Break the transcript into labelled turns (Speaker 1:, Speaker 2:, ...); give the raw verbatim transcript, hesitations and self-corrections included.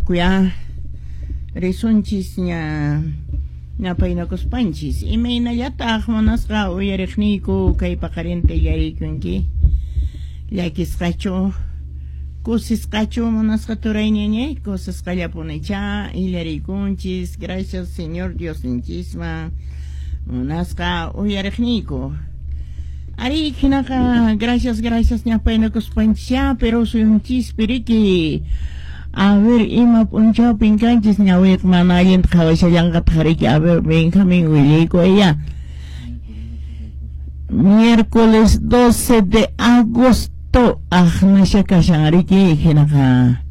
Speaker 1: kuya risunchis ña ñapaynakuspanchis imaynallataq munasqa uyariqniyku kay paqarinta yariykunki llakisqachu kusisqachu munasqa turayñañay kusisqallapunecha illariykunchis gracias Señor Diosninchisman munasqa uyariqniyku ari hinaqa gracias gracias ñapaynakuspanchis pero suyunchis piriki a ver ima punchapin kanchis ñawiq mana allin qhawashallanqa tariki a ver Benjamín williyku ella miércoles doce de agosto ajnasha kashan ariki hinaqa